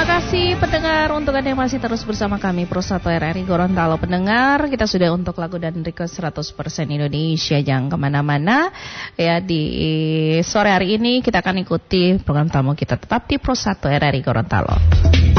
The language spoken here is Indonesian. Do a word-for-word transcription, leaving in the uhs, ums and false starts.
kasih pendengar untuk Anda yang masih terus bersama kami Pro satu R R I Gorontalo. Pendengar, kita sudah untuk lagu dan request seratus persen Indonesia. Jangan kemana-mana. Ya, di sore hari ini kita akan ikuti program tamu kita tetap di Pro satu R R I Gorontalo.